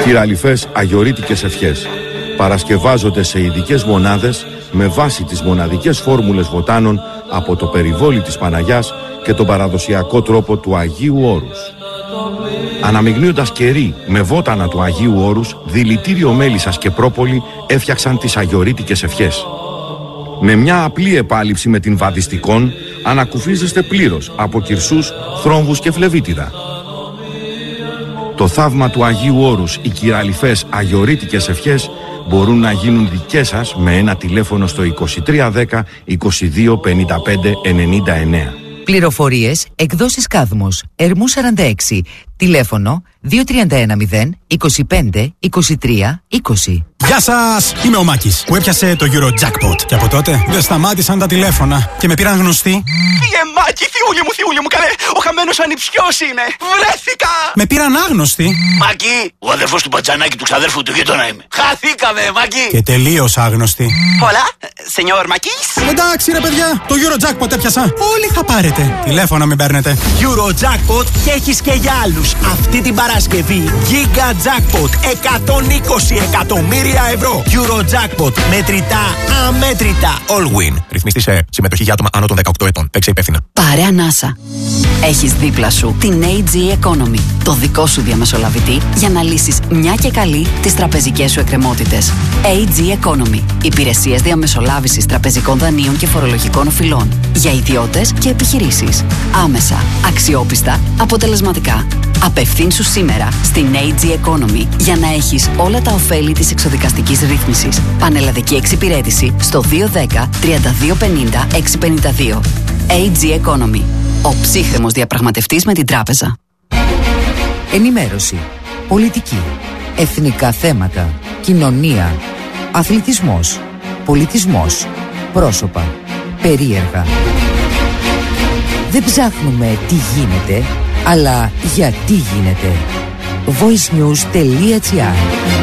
Κυραλιφές αγιορείτικες ευχές παρασκευάζονται σε ειδικές μονάδες με βάση τις μοναδικές φόρμουλες βοτάνων από το περιβόλι της Παναγιάς και τον παραδοσιακό τρόπο του Αγίου Όρους. Αναμειγνύοντας κερί με βότανα του Αγίου Όρους, δηλητήριο μέλισσας και πρόπολη έφτιαξαν τις αγιορείτικες ευχές. Με μια απλή επάλυψη με την βαδιστικόν ανακουφίζεστε πλήρως από κυρσούς, θρόμβους και φλεβίτιδα. Το θαύμα του Αγίου Όρους, οι κυραλιφές αγιορείτικες ευχές μπορούν να γίνουν δικές σας με ένα τηλέφωνο στο 2310 22 55 99. Πληροφορίες, εκδόσεις Κάδμος, Ερμού 46, τηλέφωνο 2310 25 23 20. Γεια σας! Είμαι ο Μάκης που έπιασε το Eurojackpot και από τότε δεν σταμάτησαν τα τηλέφωνα και με πήραν γνωστοί. Μάκη, θειούλη μου, καλέ! Ο χαμένος ανιψιός είναι! Βρέθηκα! Με πήραν άγνωστοι. Μάκη, ο αδερφός του Πατζανάκη του ξαδέρφου του γείτονα είμαι. Χαθήκαμε, Μάκη! Και τελείως άγνωστοι. Hola, señor Μάκης. Εντάξει ρε παιδιά, το Eurojackpot έπιασα. Όλοι θα πάρετε. Τηλέφωνα μην παίρνετε. Eurojackpot και έχεις και για άλλους. Αυτή την Παρασκευή Giga Jackpot 120 εκατομμύρια ευρώ. Eurojackpot, μετρητά, αμέτρητα. All win. Ρυθμιστή σε συμμετοχή για άτομα άνω των 18 ετών. Παίξε υπεύθυνα. Πάρε ανάσα. Έχεις δίπλα σου την AG Economy, το δικό σου διαμεσολαβητή για να λύσεις μια και καλή τις τραπεζικές σου εκκρεμότητες. AG Economy. Υπηρεσίες διαμεσολάβησης τραπεζικών δανείων και φορολογικών οφειλών. Για ιδιώτες και επιχειρήσεις. Άμεσα, αξιόπιστα, αποτελεσματικά. Απευθύνσου σήμερα στην AG Economy για να έχεις όλα τα ωφέλη της εξοδικαστικής ρύθμισης. Πανελλαδική εξυπηρέτηση στο 210 3250 652. AG Economy. Ο ψύχρεμος διαπραγματευτής με την τράπεζα. Ενημέρωση, πολιτική, εθνικά θέματα, κοινωνία, αθλητισμός, πολιτισμός, πρόσωπα, περίεργα. Δεν ψάχνουμε τι γίνεται, αλλά γιατί γίνεται. voicenews.gr.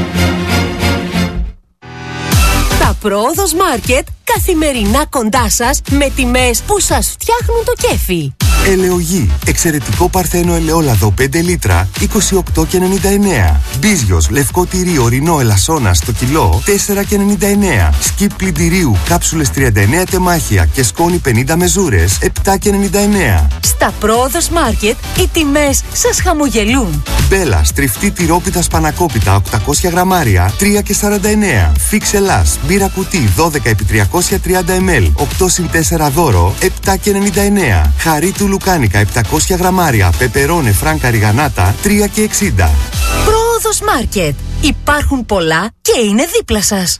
Τα Πρόοδος Μάρκετ καθημερινά κοντά σας με τιμές που σας φτιάχνουν το κέφι. Ελαιογή. Εξαιρετικό παρθένο ελαιόλαδο 5 λίτρα 28,99. Μπίζιος λευκό τυρί ορεινό ελασσόνα στο κιλό 4,99. Σκιπ πλυντηρίου κάψουλες 39 τεμάχια και σκόνη 50 μεζούρες 7,99. Στα Πρόοδος Μάρκετ οι τιμές σας χαμογελούν. Μπέλα στριφτή τυρόπιτα σπανακόπιτα 800 γραμμάρια 3,49. Φίξ Ελλάς μπύρα κουτί 12 επί 330 ml 8 συν 4 δώρο 7,99. Χαρί του λουκάνικα 700 γραμμάρια πεπερώνε φράνκα ριγανάτα 3,60. Πρόοδος Μάρκετ. Υπάρχουν πολλά και είναι δίπλα σας.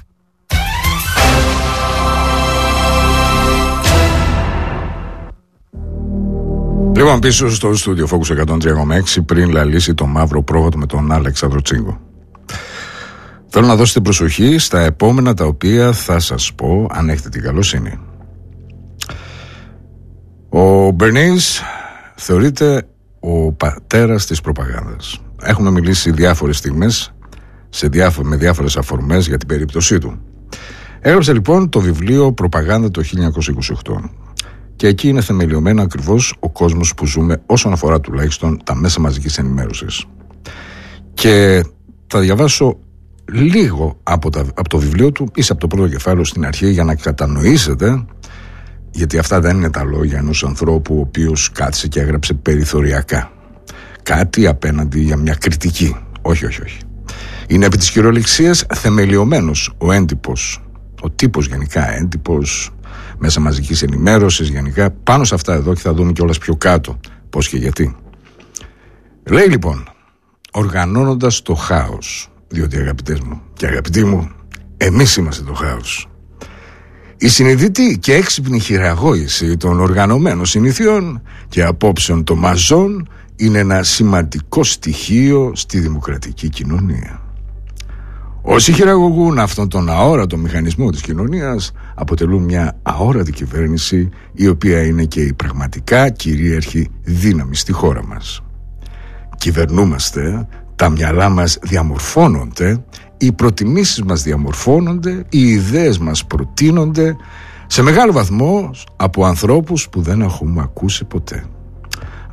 Λοιπόν, πίσω στο στούντιο Focus 103,6 πριν λαλήσει το μαύρο πρόβατο με τον Αλέξανδρο Τσίγκο. Θέλω να δώσετε προσοχή στα επόμενα τα οποία θα σας πω αν έχετε την καλοσύνη. Ο Μπερνίς θεωρείται ο πατέρας της προπαγάνδας. Έχουμε μιλήσει διάφορες στιγμές με διάφορες αφορμές για την περίπτωσή του. Έγραψε λοιπόν το βιβλίο «Προπαγάνδα» το 1928 και εκεί είναι θεμελιωμένο ακριβώς ο κόσμος που ζούμε όσον αφορά τουλάχιστον τα μέσα μαζικής ενημέρωσης. Και θα διαβάσω λίγο από το βιβλίο του, ίσα από το πρώτο κεφάλαιο στην αρχή, για να κατανοήσετε, γιατί αυτά δεν είναι τα λόγια ενός ανθρώπου ο οποίος κάτσε και έγραψε περιθωριακά κάτι απέναντι για μια κριτική. Όχι. Είναι επί της κυριολεξίας θεμελιωμένος ο έντυπος, ο τύπος γενικά, έντυπος, μέσα μαζικής ενημέρωσης γενικά, πάνω σε αυτά εδώ, και θα δούμε κιόλας πιο κάτω πώς και γιατί. Λέει λοιπόν, οργανώνοντας το χάος, διότι αγαπητές μου και αγαπητοί μου, εμείς είμαστε το χάος. Η συνειδητή και έξυπνη χειραγώγηση των οργανωμένων συνηθιών και απόψεων των μαζών είναι ένα σημαντικό στοιχείο στη δημοκρατική κοινωνία. Όσοι χειραγωγούν αυτόν τον αόρατο μηχανισμό της κοινωνίας αποτελούν μια αόρατη κυβέρνηση, η οποία είναι και η πραγματικά κυρίαρχη δύναμη στη χώρα μας. Κυβερνούμαστε, τα μυαλά μας διαμορφώνονται, οι προτιμήσεις μας διαμορφώνονται, οι ιδέες μας προτείνονται σε μεγάλο βαθμό από ανθρώπους που δεν έχουμε ακούσει ποτέ.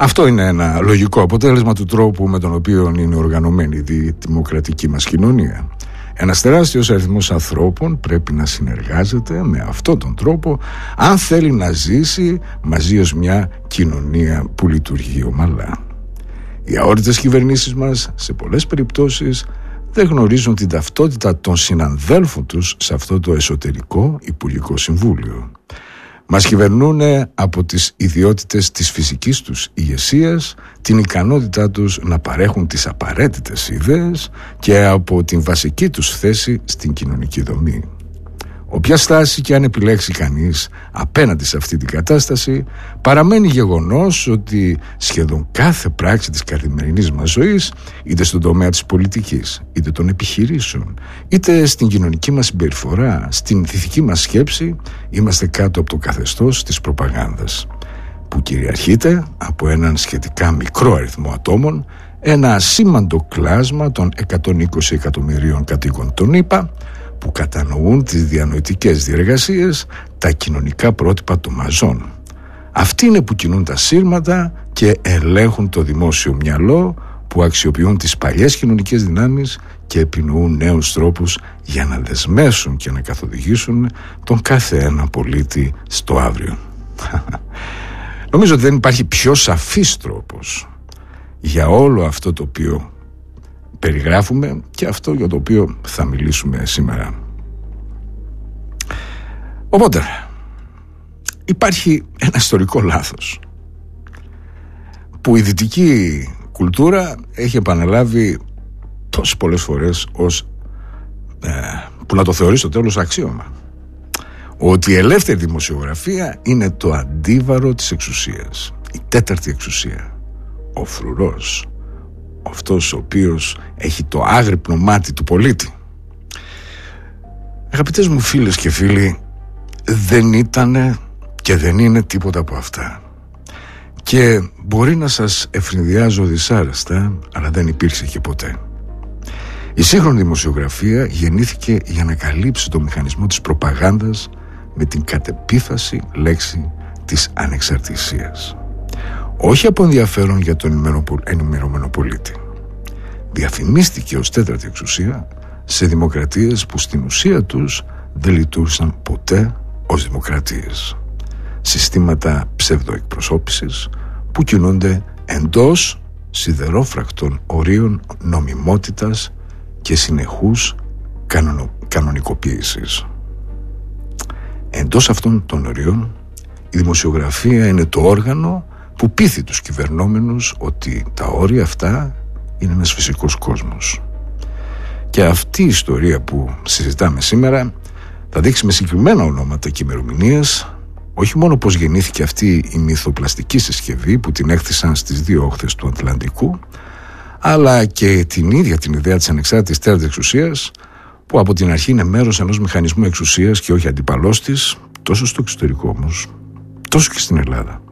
Αυτό είναι ένα λογικό αποτέλεσμα του τρόπου με τον οποίο είναι οργανωμένη η δημοκρατική μας κοινωνία. Ένας τεράστιος αριθμός ανθρώπων πρέπει να συνεργάζεται με αυτόν τον τρόπο αν θέλει να ζήσει μαζί ως μια κοινωνία που λειτουργεί ομαλά. Οι αόριτες κυβερνήσεις μας σε πολλές περιπτώσεις δεν γνωρίζουν την ταυτότητα των συναδέλφων τους σε αυτό το εσωτερικό Υπουργικό Συμβούλιο. Μας κυβερνούν από τις ιδιότητες της φυσικής τους ηγεσίας, την ικανότητά τους να παρέχουν τις απαραίτητες ιδέες και από την βασική τους θέση στην κοινωνική δομή. Όποια στάση και αν επιλέξει κανείς απέναντι σε αυτή την κατάσταση, παραμένει γεγονός ότι σχεδόν κάθε πράξη της καθημερινής μας ζωής, είτε στον τομέα της πολιτικής, είτε των επιχειρήσεων, είτε στην κοινωνική μας συμπεριφορά, στην ηθική μας σκέψη, είμαστε κάτω από το καθεστώς της προπαγάνδας, που κυριαρχείται από έναν σχετικά μικρό αριθμό ατόμων, ένα ασήμαντο κλάσμα των 120 εκατομμυρίων κατοίκων των ΗΠΑ, που κατανοούν τις διανοητικές διεργασίες, τα κοινωνικά πρότυπα των μαζών. Αυτοί είναι που κινούν τα σύρματα και ελέγχουν το δημόσιο μυαλό, που αξιοποιούν τις παλιές κοινωνικές δυνάμεις και επινοούν νέους τρόπους για να δεσμεύσουν και να καθοδηγήσουν τον κάθε ένα πολίτη στο αύριο. Νομίζω ότι δεν υπάρχει πιο σαφής τρόπος για όλο αυτό το οποίο περιγράφουμε και αυτό για το οποίο θα μιλήσουμε σήμερα. Οπότε υπάρχει ένα ιστορικό λάθος που η δυτική κουλτούρα έχει επαναλάβει τόσες πολλές φορές ως που να το θεωρεί στο τέλος αξίωμα, ότι η ελεύθερη δημοσιογραφία είναι το αντίβαρο της εξουσίας, η τέταρτη εξουσία, ο φρουρός, αυτός ο οποίος έχει το άγρυπνο μάτι του πολίτη. Αγαπητές μου φίλες και φίλοι, δεν ήτανε και δεν είναι τίποτα από αυτά. Και μπορεί να σας ευνηδιάζω δυσάρεστα, αλλά δεν υπήρξε και ποτέ. Η σύγχρονη δημοσιογραφία γεννήθηκε για να καλύψει το μηχανισμό της προπαγάνδας με την κατεπίφαση λέξη της ανεξαρτησίας. Όχι από ενδιαφέρον για τον ενημερωμένο πολίτη. Διαφημίστηκε ως τέταρτη εξουσία σε δημοκρατίες που στην ουσία τους δεν λειτουργήσαν ποτέ ως δημοκρατίες. Συστήματα ψευδοεκπροσώπησης που κινούνται εντός σιδερόφρακτων ορίων νομιμότητας και συνεχούς κανονικοποίησης. Εντός αυτών των ορίων η δημοσιογραφία είναι το όργανο που πείθει τους κυβερνόμενους ότι τα όρια αυτά είναι ένας φυσικός κόσμος. Και αυτή η ιστορία που συζητάμε σήμερα θα δείξει με συγκεκριμένα ονόματα και ημερομηνίες όχι μόνο πως γεννήθηκε αυτή η μυθοπλαστική συσκευή που την έκτισαν στις δύο όχθες του Ατλαντικού, αλλά και την ίδια την ιδέα της ανεξάρτητης τέταρτης εξουσίας, που από την αρχή είναι μέρος ενός μηχανισμού εξουσίας και όχι αντιπαλός της, τόσο στο εξωτερικό όμως, τόσο και στην Ελλάδα.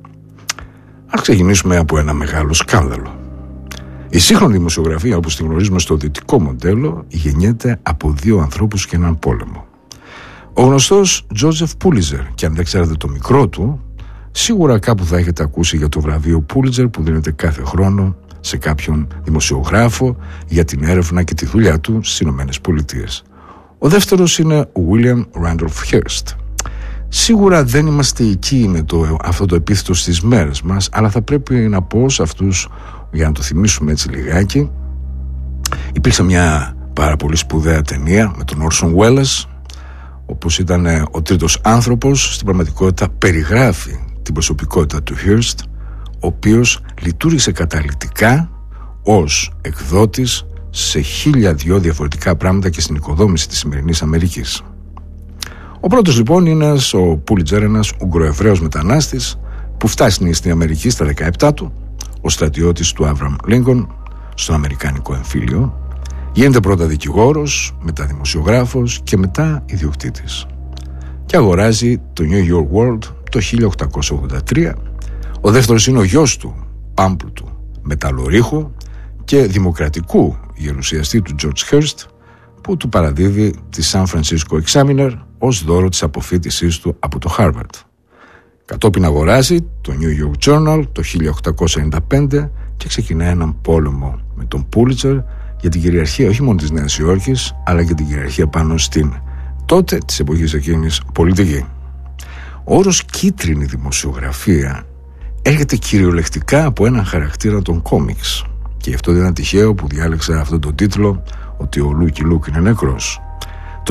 Ας ξεκινήσουμε από ένα μεγάλο σκάνδαλο. Η σύγχρονη δημοσιογραφία, όπως την γνωρίζουμε στο δυτικό μοντέλο, γεννιέται από δύο ανθρώπους και έναν πόλεμο. Ο γνωστός Τζόζεφ Πούλιτζερ, και αν δεν ξέρετε το μικρό του, σίγουρα κάπου θα έχετε ακούσει για το βραβείο Πούλιτζερ που δίνεται κάθε χρόνο σε κάποιον δημοσιογράφο για την έρευνα και τη δουλειά του στις Ηνωμένες Πολιτείες. Ο δεύτερος είναι ο William Randolph Hearst. Σίγουρα δεν είμαστε εκεί με αυτό το επίθετο στις μέρες μας, αλλά θα πρέπει να πω σε αυτούς, για να το θυμίσουμε έτσι λιγάκι, υπήρξε μια πάρα πολύ σπουδαία ταινία με τον Orson Welles, όπως ήταν ο τρίτος άνθρωπος. Στην πραγματικότητα περιγράφει την προσωπικότητα του Hearst, ο οποίος λειτουργήσε καταλυτικά ως εκδότης σε 1002 διαφορετικά πράγματα και στην οικοδόμηση της σημερινής Αμερικής. Ο πρώτος λοιπόν είναι ο Πούλιτζερ, ένας Ουγγροεβραίος μετανάστης που φτάσει στην Αμερική στα 17 του, ο στρατιώτης του Άβραμ Λίνκον στον Αμερικάνικο εμφύλιο. Γίνεται πρώτα δικηγόρος, μετά δημοσιογράφος και μετά ιδιοκτήτης. Και αγοράζει το New York World το 1883. Ο δεύτερος είναι ο γιος του, πάμπλουτου μεταλλορύχου και δημοκρατικού γερουσιαστή του George Hearst, που του παραδίδει τη San Francisco Examiner ως δώρο της αποφοίτησής του από το Harvard. Κατόπιν αγοράζει το New York Journal το 1895 και ξεκινάει έναν πόλεμο με τον Pulitzer για την κυριαρχία όχι μόνο της Νέας Υόρκης, αλλά και την κυριαρχία πάνω στην τότε της εποχής εκείνης πολιτική. Ο όρος κίτρινη δημοσιογραφία έρχεται κυριολεκτικά από έναν χαρακτήρα των κόμιξ, και γι' αυτό δεν είναι τυχαίο που διάλεξα αυτόν τον τίτλο, ότι ο Λούκι Λούκ είναι νεκρός. Το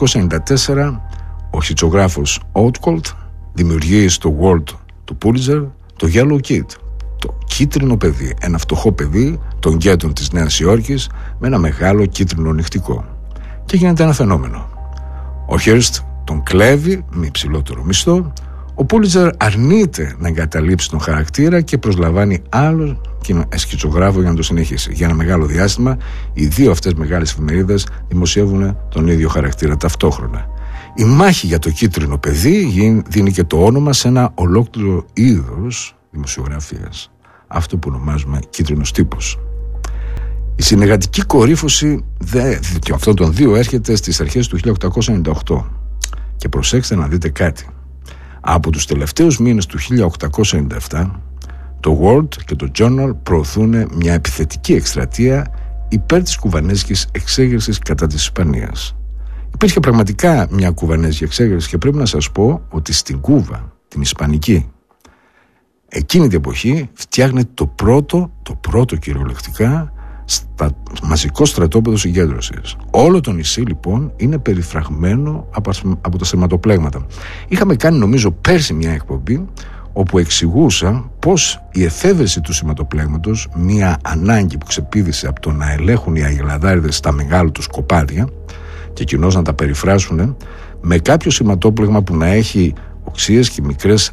1894 ο χιτσογράφος Outcolt δημιουργεί στο World του Pulitzer το Yellow Kid, το κίτρινο παιδί, ένα φτωχό παιδί των γκέτων της Νέας Υόρκης με ένα μεγάλο κίτρινο νυχτικό, και γίνεται ένα φαινόμενο. Ο Hearst τον κλέβει με υψηλότερο μισθό, ο Pulitzer αρνείται να εγκαταλείψει τον χαρακτήρα και προσλαμβάνει άλλο σκητσογράφο για να το συνεχίσει. Για ένα μεγάλο διάστημα οι δύο αυτές μεγάλες εφημερίδες δημοσιεύουν τον ίδιο χαρακτήρα ταυτόχρονα. Η μάχη για το κίτρινο παιδί δίνει και το όνομα σε ένα ολόκληρο είδος δημοσιογραφίας, αυτό που ονομάζουμε κίτρινος τύπος. Η συνεργατική κορύφωση αυτών των δύο έρχεται στις αρχές του 1898, και προσέξτε να δείτε κάτι. Από τους τελευταίους μήνες του 1897 το World και το Journal προωθούν μια επιθετική εκστρατεία υπέρ της κουβανέζικης εξέγερσης κατά της Ισπανίας. Υπήρχε πραγματικά μια κουβανέζικη εξέγερση, και πρέπει να σας πω ότι στην Κούβα, την Ισπανική, εκείνη την εποχή φτιάχνεται το πρώτο κυριολεκτικά μαζικό στρατόπεδο συγκέντρωσης. Όλο το νησί λοιπόν είναι περιφραγμένο από τα σειρματοπλέγματα. Είχαμε κάνει νομίζω πέρσι μια εκπομπή όπου εξηγούσα πως η εφεύρεση του σειρματοπλέγματος, μια ανάγκη που ξεπήδησε από το να ελέγχουν οι αγελαδάριδες στα μεγάλα τους κοπάδια και κοινώς να τα περιφράσουν, με κάποιο σειρματόπλεγμα που να έχει οξείες και μικρές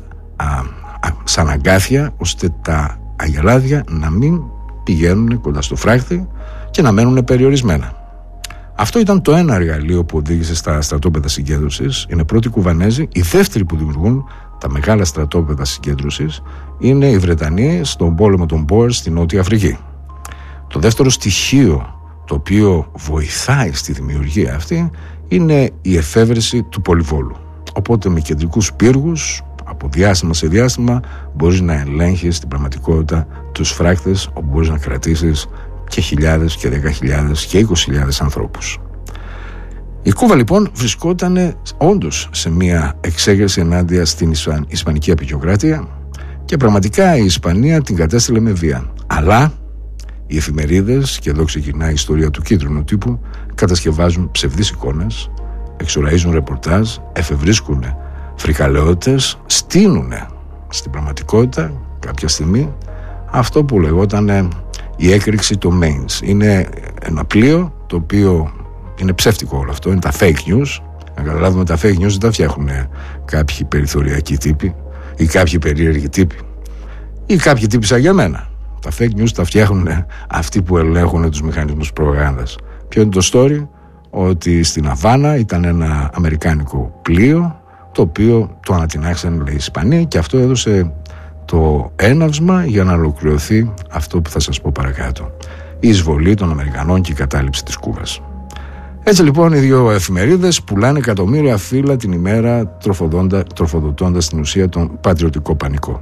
σαν αγκάθια, ώστε τα αγελάδια να μην πηγαίνουν κοντά στο φράχτη και να μένουν περιορισμένα. Αυτό ήταν το ένα εργαλείο που οδήγησε στα στρατόπεδα συγκέντρωσης. Είναι πρώτοι Κουβανέζοι. Οι δεύτεροι που δημιουργούν τα μεγάλα στρατόπεδα συγκέντρωσης είναι οι Βρετανοί στον πόλεμο των Boers στη Νότια Αφρική. Το δεύτερο στοιχείο το οποίο βοηθάει στη δημιουργία αυτή είναι η εφεύρεση του πολυβόλου. Οπότε με κεντρικούς πύργους από διάστημα σε διάστημα μπορείς να ελέγχεις την πραγματικότητα τους φράκτες, όπου μπορείς να κρατήσεις και χιλιάδες και 10.000 και 20.000 ανθρώπους. Η Κούβα λοιπόν βρισκόταν όντως σε μια εξέγερση ενάντια στην Ισπανική απεικιοκράτεια, και πραγματικά η Ισπανία την κατέστηλε με βία. Αλλά οι εφημερίδες, και εδώ ξεκινάει η ιστορία του κίτρινου τύπου, κατασκευάζουν ψευδείς εικόνες, εξοραίζουν ρεπορτάζ, εφευρίσκουν φρικαλαιότητες, στείνουν στην πραγματικότητα κάποια στιγμή αυτό που λεγόταν η έκρηξη των Mains. Είναι ένα πλοίο το οποίο είναι ψεύτικο όλο αυτό, είναι τα fake news. Να καταλάβουμε, τα fake news δεν τα φτιάχνουν κάποιοι περιθωριακοί τύποι ή κάποιοι περίεργοι τύποι ή κάποιοι τύποι σαν για μένα. Τα fake news τα φτιάχνουν αυτοί που ελέγχουν τους μηχανισμούς προπαγάνδας. Ποιο είναι το story? Ότι στην Αβάνα ήταν ένα αμερικάνικο πλοίο το οποίο το ανατινάξαν, λέει, η Ισπανία, και αυτό έδωσε το έναυσμα για να ολοκληρωθεί αυτό που θα σας πω παρακάτω. Η εισβολή των Αμερικανών και η κατάληψη της Κούβας. Έτσι λοιπόν οι δύο εφημερίδες πουλάνε εκατομμύρια φύλλα την ημέρα, τροφοδοτώντας στην ουσία τον πατριωτικό πανικό.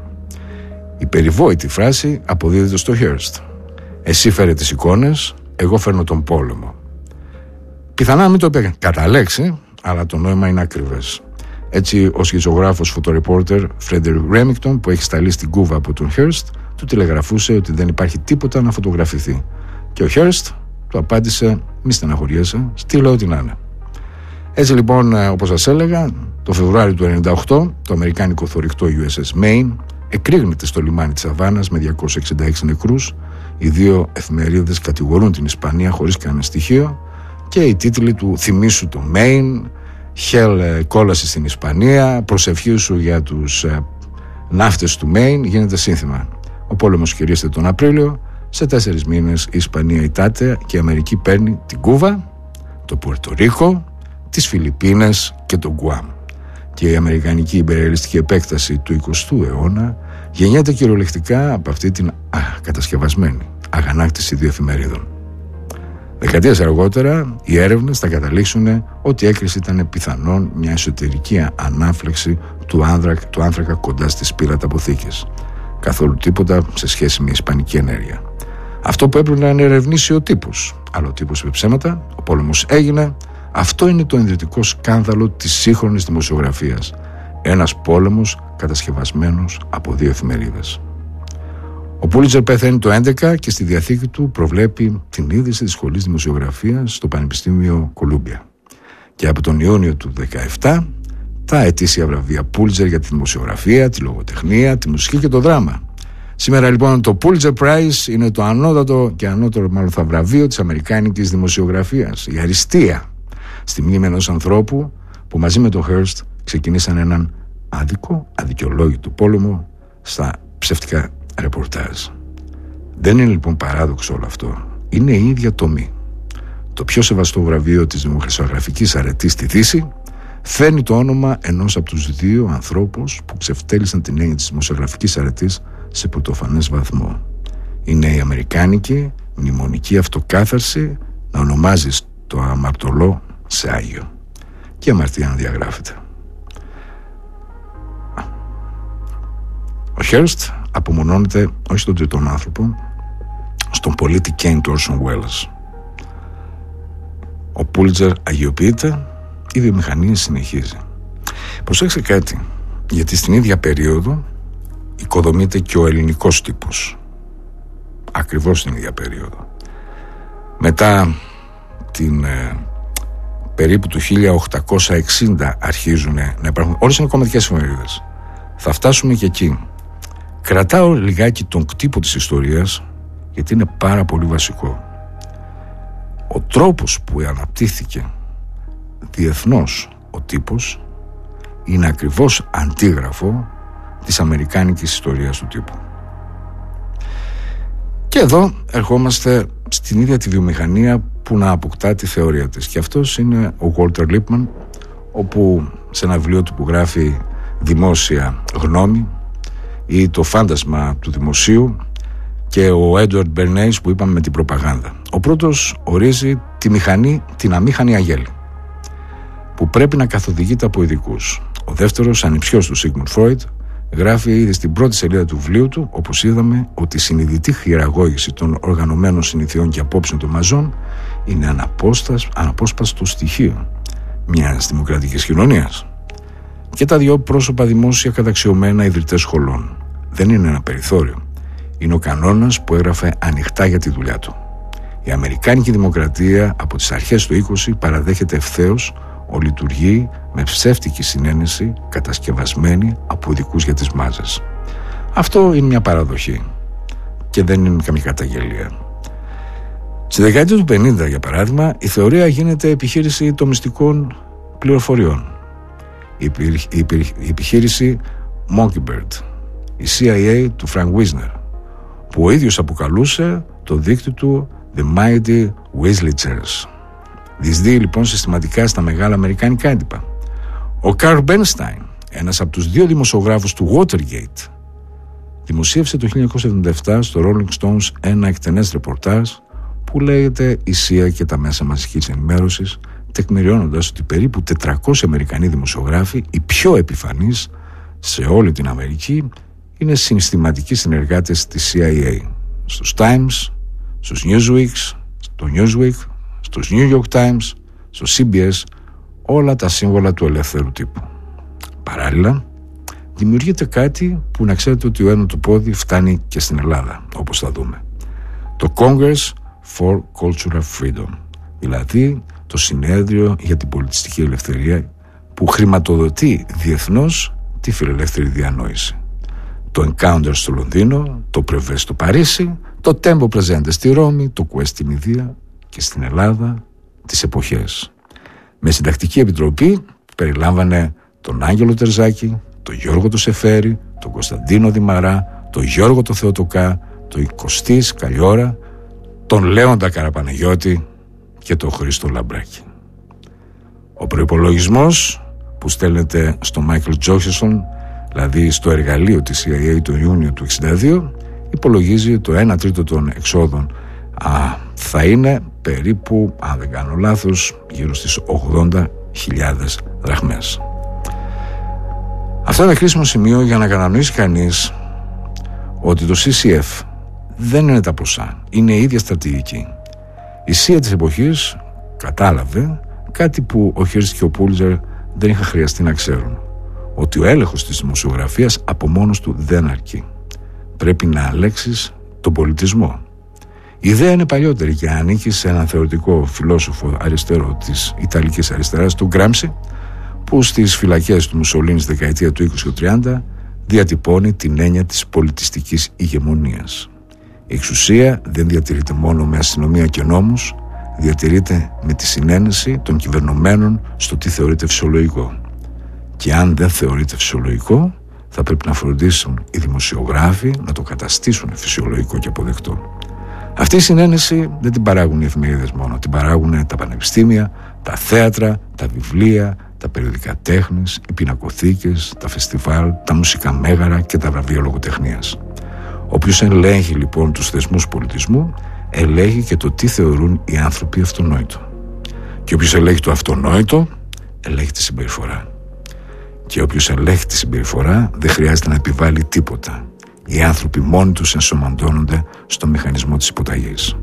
Η περιβόητη φράση αποδίδεται στο Hearst. Εσύ φέρε τις εικόνες, εγώ φέρνω τον πόλεμο. Πιθανά μην το είπε κατά λέξη, αλλά το νόημα είναι ακριβές. Έτσι ο σχιζογράφος φωτορεπόρτερ Frederick Remington, που έχει σταλεί στην Κούβα από τον Hearst, του τηλεγραφούσε ότι δεν υπάρχει τίποτα να φωτογραφηθεί. Και ο Hearst του απάντησε: μη στεναχωριέσαι, στείλε ό,τι να είναι. Έτσι λοιπόν, όπως σας έλεγα, το Φεβρουάριο του 1998 το αμερικάνικο θωρηκτό USS Maine εκρήγνεται στο λιμάνι της Αβάνας με 266 νεκρούς. Οι δύο εφημερίδες κατηγορούν την Ισπανία χωρίς κανένα στοιχείο, και οι τίτλοι του «Θυμήσου το Maine», «Hell κόλαση στην Ισπανία», «Προσευχή σου για τους ναύτες του Maine» γίνεται σύνθημα. Ο πόλεμος κηρύσσεται τον Απρίλιο. Σε 4 μήνες η Ισπανία ητάται και η Αμερική παίρνει την Κούβα, το Πουερτο-Ρίκο, τις Φιλιππίνες και τον Γκουάμ. Και η αμερικανική υπερελιστική επέκταση του 20ου αιώνα γεννιέται κυριολεκτικά από αυτή την κατασκευασμένη αγανάκτηση δύο εφημερίδων. Δεκαετίες αργότερα οι έρευνες θα καταλήξουν ότι η έκρηση ήταν πιθανόν μια εσωτερική ανάφλεξη του άνθρακα κοντά στις πυραταποθήκες. Καθόλου τίποτα σε σχέση με ισπανική ενέργεια. Αυτό που έπρεπε να ερευνήσει ο τύπος. Αλλά ο τύπος είπε ψέματα, ο πόλεμος έγινε. Αυτό είναι το ιδρυτικό σκάνδαλο της σύγχρονης δημοσιογραφίας. Ένας πόλεμος κατασκευασμένος από 2 εφημερίδες. Ο Πούλιτζερ πεθαίνει το 2011 και στη διαθήκη του προβλέπει την ίδρυση της σχολής δημοσιογραφίας στο Πανεπιστήμιο Κολούμπια. Και από τον Ιούνιο του 2017 τα ετήσια βραβεία Πούλιτζερ για τη δημοσιογραφία, τη λογοτεχνία, τη μουσική και το δράμα. Σήμερα λοιπόν το Pulitzer Prize είναι το ανώτατο και ανώτερο μάλλον θα βραβείο της αμερικάνικης δημοσιογραφίας. Η αριστεία στη μνήμη ενός ανθρώπου που μαζί με τον Hearst ξεκινήσαν έναν αδικαιολόγητο πόλεμο στα ψεύτικα ρεπορτάζ. Δεν είναι λοιπόν παράδοξο όλο αυτό. Είναι η ίδια τομή. Το πιο σεβαστό βραβείο της δημοσιογραφικής αρετής στη Δύση φέρνει το όνομα ενός από τους 2 ανθρώπους που ξεφτέλησαν την έννοια της δημοσιογραφικής αρετής σε πρωτοφανές βαθμό. Είναι η αμερικάνικη μνημονική αυτοκάθαρση να ονομάζεις το αμαρτωλό σε άγιο. Και αμαρτία να διαγράφεται. Ο Hearst απομονώνεται όχι στον τρίτον άνθρωπο, στον πολίτη Κέιν του Orson Welles. Ο Πούλιτζερ αγιοποιείται, η βιομηχανία συνεχίζει. Προσέξτε κάτι, γιατί στην ίδια περίοδο οικοδομείται και ο ελληνικός τύπος. Ακριβώς στην ίδια περίοδο. Μετά την περίπου του 1860 αρχίζουν να υπάρχουν όλες οι κομματικές εφημερίδες. Θα φτάσουμε και εκεί. Κρατάω λιγάκι τον κτύπο της ιστορίας, γιατί είναι πάρα πολύ βασικό. Ο τρόπος που αναπτύχθηκε διεθνώς ο τύπος είναι ακριβώς αντίγραφο της αμερικάνικης ιστορίας του τύπου. Και εδώ ερχόμαστε στην ίδια τη βιομηχανία που να αποκτά τη θεωρία της. Και αυτός είναι ο Walter Lippmann, όπου σε ένα βιβλίο του που γράφει «Δημόσια γνώμη» ή «Το φάντασμα του δημοσίου» και ο Edward Bernays που είπαμε με την προπαγάνδα. Ο πρώτος ορίζει τη μηχανή, την αμήχανη αγέλη, που πρέπει να καθοδηγείται από ειδικούς. Ο δεύτερος, ανιψιός του Sigmund Freud, γράφει ήδη στην πρώτη σελίδα του βιβλίου του, όπως είδαμε, ότι η συνειδητή χειραγώγηση των οργανωμένων συνηθιών και απόψεων των μαζών είναι αναπόσπαστο στοιχείο μιας δημοκρατικής κοινωνίας. Και τα 2 πρόσωπα δημόσια καταξιωμένα ιδρυτές σχολών. Δεν είναι ένα περιθώριο. Είναι ο κανόνας που έγραφε ανοιχτά για τη δουλειά του. Η αμερικάνικη δημοκρατία από τις αρχές του 20 παραδέχεται ευθέως λειτουργεί με ψεύτικη συνένεση κατασκευασμένη από ειδικούς για τις μάζες. Αυτό είναι μια παραδοχή και δεν είναι καμία καταγγελία. Στη δεκαετία του 50, για παράδειγμα, η θεωρία γίνεται επιχείρηση των μυστικών πληροφοριών. Η επιχείρηση Mockingbird, η CIA του Frank Wisner, που ο ίδιος αποκαλούσε το δίκτυο του The Mighty Weasleychers. Διεισδύει λοιπόν συστηματικά στα μεγάλα αμερικάνικα έντυπα. Ο Καρλ Μπέρνσταϊν, ένας από τους 2 δημοσιογράφους του Watergate, δημοσίευσε το 1977 στο Rolling Stones ένα εκτενές ρεπορτάζ που λέγεται «Η CIA και τα μέσα μαζικής ενημέρωσης», τεκμηριώνοντας ότι περίπου 400 Αμερικανοί δημοσιογράφοι, οι πιο επιφανείς σε όλη την Αμερική, είναι συστηματικοί συνεργάτες της CIA. Στους Times, στους Newsweek, στους New York Times, στο CBS, όλα τα σύμβολα του ελεύθερου τύπου. Παράλληλα, δημιουργείται κάτι που να ξέρετε ότι ο ένα του πόδι φτάνει και στην Ελλάδα, όπως θα δούμε. Το Congress for Cultural Freedom, δηλαδή το συνέδριο για την πολιτιστική ελευθερία που χρηματοδοτεί διεθνώς τη φιλελεύθερη διανόηση. Το Encounter στο Λονδίνο, το Prevest στο Παρίσι, το Tempo Presente στη Ρώμη, το Quest στην Ινδία και στην Ελλάδα τις εποχές. Με συντακτική επιτροπή που περιλάμβανε τον Άγγελο Τερζάκη, τον Γιώργο το Σεφέρη, τον Κωνσταντίνο Δημαρά, τον Γιώργο το Θεοτοκά, τον Κωστή Καλλιόρα, τον Λέοντα Καραπαναγιώτη και τον Χρήστο Λαμπράκη. Ο προϋπολογισμός που στέλνεται στο Μάικλ Τζόχισον, δηλαδή στο εργαλείο της CIA τον Ιούνιο του 1962, υπολογίζει το 1/3 των εξόδων θα είναι περίπου, αν δεν κάνω λάθος, γύρω στις 80.000 δραχμές. Αυτό είναι χρήσιμο σημείο για να κατανοήσει κανείς ότι το CCF δεν είναι τα ποσά, είναι η ίδια στρατηγική. Η ΣΥΑ της εποχής κατάλαβε κάτι που ο Χέρστ και ο Πούλτζερ δεν είχαν χρειαστεί να ξέρουν, ότι ο έλεγχος της δημοσιογραφίας από μόνος του δεν αρκεί. Πρέπει να αλλάξεις τον πολιτισμό. Η ιδέα είναι παλιότερη και ανήκει σε έναν θεωρητικό φιλόσοφο αριστερό της Ιταλικής αριστεράς, του Γκράμψη, που στις φυλακές του Μουσολίνη στη δεκαετία του 20 και 30 διατυπώνει την έννοια της πολιτιστικής ηγεμονίας. Η εξουσία δεν διατηρείται μόνο με αστυνομία και νόμους, διατηρείται με τη συνένεση των κυβερνομένων στο τι θεωρείται φυσιολογικό. Και αν δεν θεωρείται φυσιολογικό, θα πρέπει να φροντίσουν οι δημοσιογράφοι να το καταστήσουν φυσιολογικό και αποδεκτό. Αυτή η συνένεση δεν την παράγουν οι εφημερίδες μόνο, την παράγουν τα πανεπιστήμια, τα θέατρα, τα βιβλία, τα περιοδικά τέχνης, οι πινακοθήκες, τα φεστιβάλ, τα μουσικά μέγαρα και τα βραβεία λογοτεχνίας. Όποιος ελέγχει λοιπόν τους θεσμούς πολιτισμού, ελέγχει και το τι θεωρούν οι άνθρωποι αυτονόητο. Και όποιος ελέγχει το αυτονόητο, ελέγχει τη συμπεριφορά. Και όποιος ελέγχει τη συμπεριφορά, δεν χρειάζεται να επιβάλλει τίποτα. Οι άνθρωποι μόνοι τους ενσωματώνονται στο μηχανισμό της υποταγής.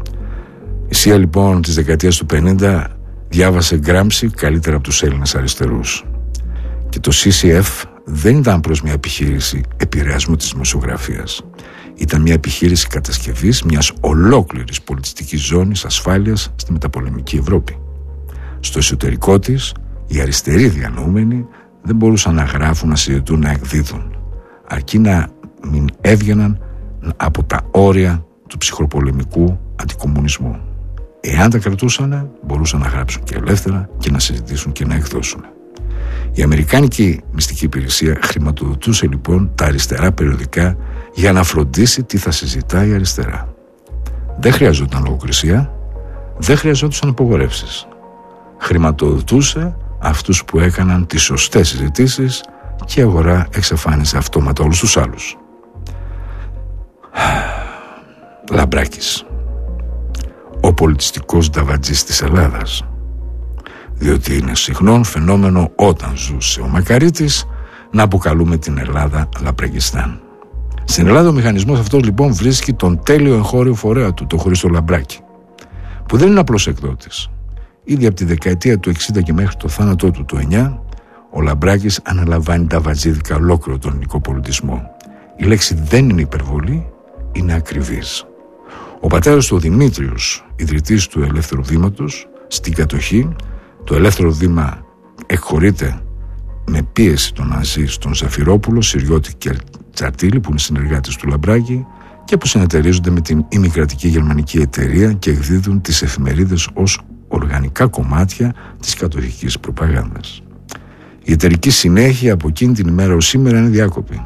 Η ΣΥΑ λοιπόν της δεκαετίας του 50 διάβασε Γκράμψη καλύτερα από τους Έλληνες αριστερούς. Και το CCF δεν ήταν προς μια επιχείρηση επηρεασμού της δημοσιογραφίας. Ήταν μια επιχείρηση κατασκευής μιας ολόκληρης πολιτιστικής ζώνης ασφάλειας στη μεταπολεμική Ευρώπη. Στο εσωτερικό της, οι αριστεροί διανοούμενοι δεν μπορούσαν να γράφουν, να συζητούν, να εκδίδουν, αρκεί να μην έβγαιναν από τα όρια του ψυχροπολεμικού αντικομμουνισμού. Εάν τα κρατούσαν, μπορούσαν να γράψουν και ελεύθερα και να συζητήσουν και να εκδώσουν. Η Αμερικάνικη μυστική υπηρεσία χρηματοδοτούσε λοιπόν τα αριστερά περιοδικά για να φροντίσει τι θα συζητάει η αριστερά. Δεν χρειαζόταν λογοκρισία, δεν χρειαζόταν απογορεύσεις. Χρηματοδοτούσε αυτούς που έκαναν τις σωστές συζητήσεις και η αγορά εξαφάνισε αυτόματα όλους τους άλλους. Λαμπράκης, ο πολιτιστικός νταβατζής της Ελλάδας, διότι είναι συχνόν φαινόμενο όταν ζούσε ο Μακαρίτης να αποκαλούμε την Ελλάδα Λαμπρακιστάν. Στην Ελλάδα ο μηχανισμός αυτός λοιπόν βρίσκει τον τέλειο εγχώριο φορέα του, τον Χρήστο Λαμπράκη, που δεν είναι απλώς εκδότης. Ήδη από τη δεκαετία του 60 και μέχρι το θάνατό του το 9, ο Λαμπράκης αναλαμβάνει νταβατζίδικα ολόκληρο τον ελληνικό πολιτισμό. Η λέξη δεν είναι υπερβολή, είναι ακριβής. Ο πατέρας του, ο Δημήτριος, ιδρυτής του Ελεύθερου Βήματος, στην κατοχή, το Ελεύθερο Βήμα εκχωρείται με πίεση των Ναζί στον Ζαφυρόπουλο, Συριώτη και Τσαρτίλη, που είναι συνεργάτες του Λαμπράκη και που συνεταιρίζονται με την ημικρατική γερμανική εταιρεία και εκδίδουν τις εφημερίδες ως οργανικά κομμάτια της κατοχικής προπαγάνδας. Η εταιρική συνέχεια από εκείνη την ημέρα ως σήμερα είναι διάκοπη.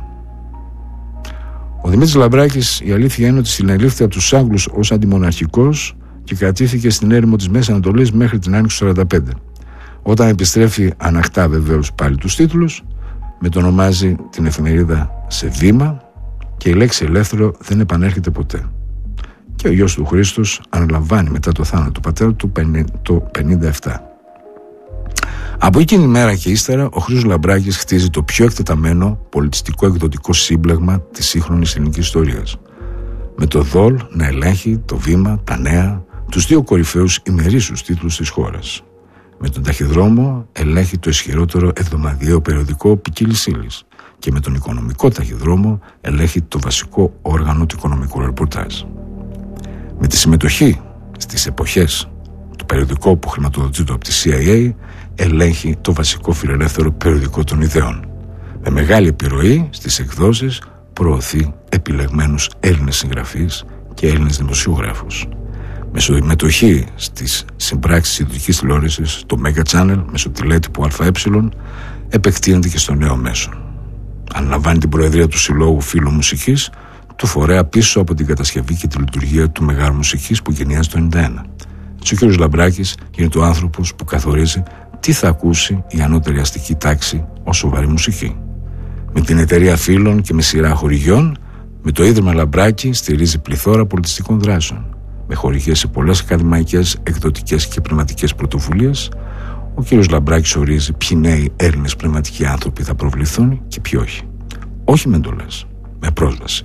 Ο Δημήτρης Λαμπράκης, η αλήθεια είναι ότι συνελήφθη από τους Άγγλους ως αντιμοναρχικός και κρατήθηκε στην έρημο της Μέσης Ανατολής μέχρι την Άνοιξη του 1945. Όταν επιστρέφει, ανακτά βεβαίως πάλι τους τίτλους, μετονομάζει την εφημερίδα σε Βήμα και η λέξη ελεύθερο δεν επανέρχεται ποτέ. Και ο γιος του Χρήστος αναλαμβάνει μετά το θάνατο του πατέρα του το 1957. Από εκείνη τη μέρα και ύστερα, ο Χρήστος Λαμπράκης χτίζει το πιο εκτεταμένο πολιτιστικό εκδοτικό σύμπλεγμα της σύγχρονης ελληνικής ιστορίας. Με το ΔΟΛ να ελέγχει το Βήμα, τα Νέα, τους δύο κορυφαίους ημερήσιους τίτλους της χώρας. Με τον Ταχυδρόμο ελέγχει το ισχυρότερο εβδομαδιαίο περιοδικό ποικίλης ύλης. Και με τον Οικονομικό Ταχυδρόμο ελέγχει το βασικό όργανο του οικονομικού ρεπορτάζ. Με τη συμμετοχή στις εποχές του περιοδικού που χρηματοδοτείται από τη CIA, ελέγχει το βασικό φιλελεύθερο περιοδικό των ιδεών. Με μεγάλη επιρροή στις εκδόσεις προωθεί επιλεγμένους Έλληνες συγγραφείς και Έλληνες δημοσιογράφους. Με συμμετοχή στις συμπράξεις ιδιωτικής τηλεόρασης, το Mega Channel, μέσω τηλέτυπου ΑΕ, επεκτείνεται και στο νέο μέσο. Αναλαμβάνει την προεδρία του Συλλόγου Φίλων Μουσικής, του φορέα πίσω από την κατασκευή και τη λειτουργία του Μεγάρου Μουσικής που γενιάζει το 1991. Έτσι ο κ. Λαμπράκης γίνεται ο άνθρωπος που καθορίζει τι θα ακούσει η ανώτερη αστική τάξη ως σοβαρή μουσική. Με την εταιρεία φίλων και με σειρά χορηγιών, με το Ίδρυμα Λαμπράκη στηρίζει πληθώρα πολιτιστικών δράσεων. με χορηγίες σε πολλές ακαδημαϊκές, εκδοτικές και πνευματικές πρωτοβουλίες, ο κ. Λαμπράκης ορίζει ποιοι νέοι Έλληνες πνευματικοί άνθρωποι θα προβληθούν και ποιοι όχι. Όχι με εντολές, με πρόσβαση.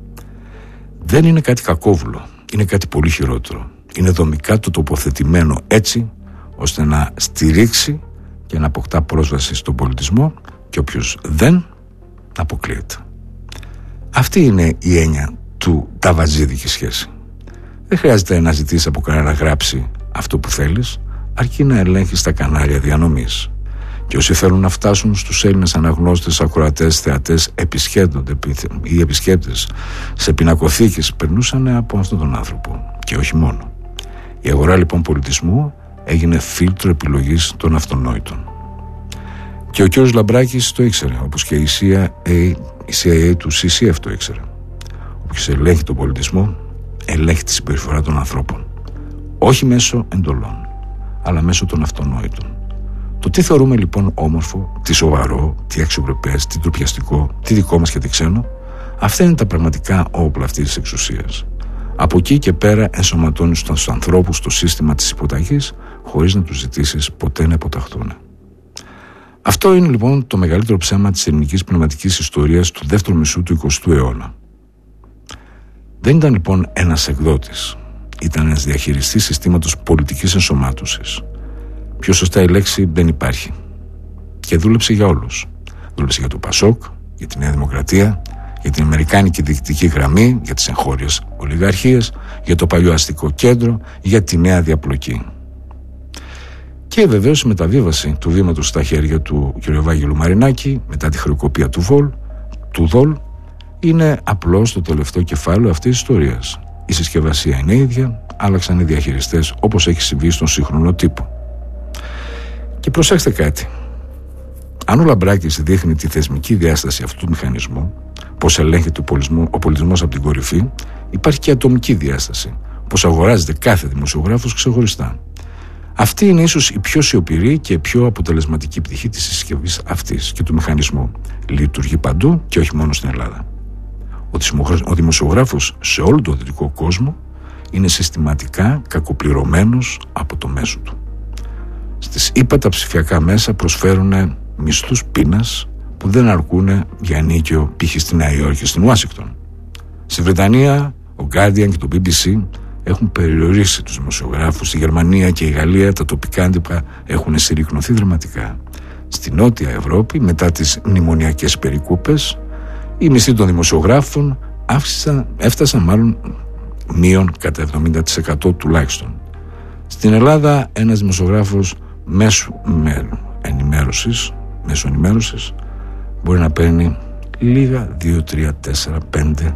Δεν είναι κάτι κακόβουλο, είναι κάτι πολύ χειρότερο. Είναι δομικά το τοποθετημένο έτσι ώστε να στηρίξει και να αποκτά πρόσβαση στον πολιτισμό και όποιος δεν αποκλείεται. Αυτή είναι η έννοια του ταβαζίδικη σχέση. Δεν χρειάζεται να ζητήσεις από κανένα να γράψει αυτό που θέλεις, αρκεί να ελέγχεις τα κανάλια διανομής. Και όσοι θέλουν να φτάσουν στους Έλληνες αναγνώστες, ακροατές, θεατές, επισκέπτες σε πινακοθήκες, περνούσαν από αυτόν τον άνθρωπο. Και όχι μόνο. Η αγορά λοιπόν πολιτισμού έγινε φίλτρο επιλογής των αυτονόητων. Και ο κ. Λαμπράκης το ήξερε, όπως και η CIA του CCF το ήξερε. Όποιος ελέγχει τον πολιτισμό, ελέγχει τη συμπεριφορά των ανθρώπων. Όχι μέσω εντολών, αλλά μέσω των αυτονόητων. Το τι θεωρούμε λοιπόν όμορφο, τι σοβαρό, τι αξιοπρεπές, τι ντροπιαστικό, τι δικό μας και τι ξένο, αυτά είναι τα πραγματικά όπλα αυτής της εξουσίας. Από εκεί και πέρα ενσωματώνεις στους ανθρώπους το σύστημα της υποταγής, χωρίς να τους ζητήσεις ποτέ να υποταχθούν. Αυτό είναι λοιπόν το μεγαλύτερο ψέμα της ελληνικής πνευματικής ιστορίας του δεύτερου μισού του 20ου αιώνα. Δεν ήταν λοιπόν ένας εκδότης, ήταν ένας διαχειριστής συστήματος πολιτικής ενσωμάτωσης. Πιο σωστά η λέξη δεν υπάρχει. Και δούλεψε για όλους. Δούλεψε για το Πασόκ, για τη Νέα Δημοκρατία, για την Αμερικάνικη διοικητική γραμμή, για τις εγχώριες ολιγαρχίες, για το παλιό αστικό κέντρο, για τη νέα διαπλοκή. Και βεβαίως η μεταβίβαση του βήματος στα χέρια του κ. Ευάγγελου Μαρινάκη μετά τη χρεοκοπία του ΔΟΛ είναι απλώς το τελευταίο κεφάλαιο αυτής της ιστορίας. Η συσκευασία είναι ίδια, άλλαξαν οι διαχειριστές όπως έχει συμβεί στον σύγχρονο τύπο. Και προσέξτε κάτι. Αν ο Λαμπράκης δείχνει τη θεσμική διάσταση αυτού του μηχανισμού, πώς ελέγχεται ο πολιτισμός από την κορυφή, υπάρχει και ατομική διάσταση, πώς αγοράζεται κάθε δημοσιογράφος ξεχωριστά. Αυτή είναι ίσως η πιο σιωπηρή και πιο αποτελεσματική πτυχή της συσκευής αυτής και του μηχανισμού. Λειτουργεί παντού και όχι μόνο στην Ελλάδα. Ο δημοσιογράφος σε όλο τον δυτικό κόσμο είναι συστηματικά κακοπληρωμένος από το μέσο του. Στις ΗΠΑ τα ψηφιακά μέσα προσφέρουν μισθούς πείνας που δεν αρκούν για ενίκιο π.χ. στη Νέα Υόρκη και στην Ουάσιγκτον. Στη Βρετανία, ο Guardian και το BBC έχουν περιορίσει τους δημοσιογράφους. Στη Γερμανία και η Γαλλία τα τοπικά έντυπα έχουν συρρικνωθεί δραματικά. Στη Νότια Ευρώπη, μετά τις μνημονιακές περικόπες, οι μισθοί των δημοσιογράφων έφτασαν μείον κατά 70% τουλάχιστον. Στην Ελλάδα ένας δημοσιογράφος μέσω ενημέρωσης μπορεί να παίρνει λίγα 2, 3, 4, 5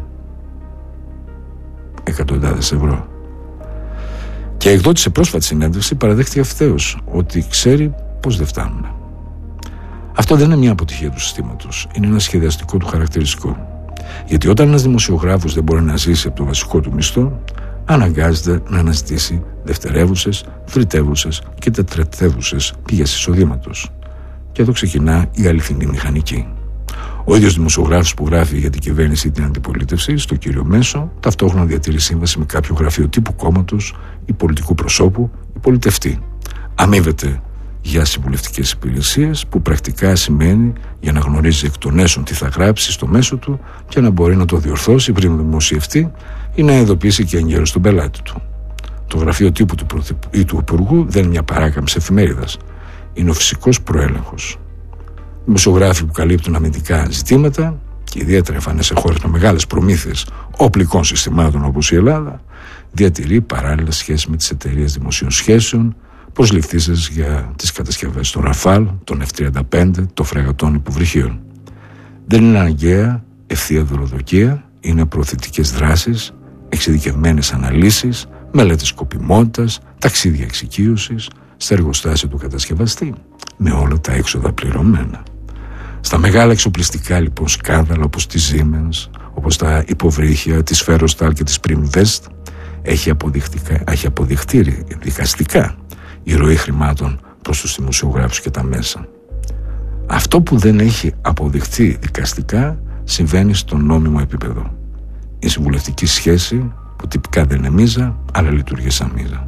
εκατοντάδες ευρώ. Και εκδότη σε πρόσφατη συνέντευξη παραδέχτηκε ευθέως ότι ξέρει πως δεν φτάνουν. Αυτό δεν είναι μια αποτυχία του συστήματος, είναι ένα σχεδιαστικό του χαρακτηριστικό. Γιατί όταν ένας δημοσιογράφος δεν μπορεί να ζήσει από το βασικό του μισθό, αναγκάζεται να αναζητήσει δευτερεύουσες, τριτεύουσες και τετρατεύουσες πηγές εισοδήματος. Και εδώ ξεκινά η αληθινή μηχανική. Ο ίδιος δημοσιογράφος που γράφει για την κυβέρνηση ή την αντιπολίτευση, στο κύριο μέσο, ταυτόχρονα διατηρεί σύμβαση με κάποιο γραφείο τύπου κόμματος ή πολιτικού προσώπου ή πολιτευτή. Αμείβεται για συμβουλευτικές υπηρεσίες, που πρακτικά σημαίνει για να γνωρίζει εκ των έσω τι θα γράψει στο μέσο του και να μπορεί να το διορθώσει πριν δημοσιευτεί ή να ειδοποιήσει και εγκαίρως τον πελάτη του. Το γραφείο τύπου του Πρωθυπουργού ή του Υπουργού δεν είναι μια παράκαμψη εφημερίδας. Είναι ο φυσικός προέλεγχος. Δημοσιογράφοι που καλύπτουν αμυντικά ζητήματα, και ιδιαίτερα εμφανές σε χώρες με μεγάλες προμήθειες οπλικών συστημάτων όπως η Ελλάδα, διατηρεί παράλληλα σχέση με τις εταιρείες δημοσίων σχέσεων, προσληφθήσεις για τις κατασκευές των Ραφάλ, των F-35, των φρεγατών υποβρυχίων. Δεν είναι αναγκαία ευθεία δωροδοκία, είναι προωθητικές δράσεις, εξειδικευμένες αναλύσεις, μελέτες σκοπιμότητας, ταξίδια εξοικείωσης, στα εργοστάσια του κατασκευαστή, με όλα τα έξοδα πληρωμένα. Στα μεγάλα εξοπλιστικά λοιπόν σκάνδαλα όπως τη Siemens, όπως τα υποβρύχια της Ferrostal και της Primvest, έχει αποδειχτεί δικαστικά η ροή χρημάτων προς τους δημοσιογράφους και τα μέσα. Αυτό που δεν έχει αποδειχτεί δικαστικά συμβαίνει στο νόμιμο επίπεδο. Η συμβουλευτική σχέση που τυπικά δεν είναι μίζα, αλλά λειτουργεί σαν μίζα.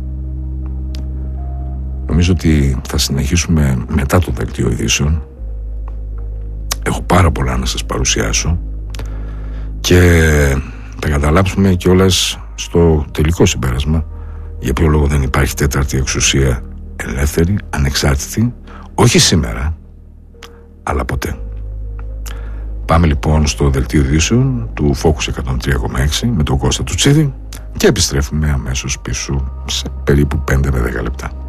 Νομίζω ότι θα συνεχίσουμε μετά το δελτίο ειδήσεων. Έχω πάρα πολλά να σας παρουσιάσω και θα καταλάβουμε κιόλας στο τελικό συμπέρασμα για ποιο λόγο δεν υπάρχει τέταρτη εξουσία ελεύθερη, ανεξάρτητη, όχι σήμερα, αλλά ποτέ. Πάμε λοιπόν στο δελτίο ειδήσεων του Focus 103,6 με τον Κώστα Τσίδη και επιστρέφουμε αμέσως πίσω σε περίπου 5 με 10 λεπτά.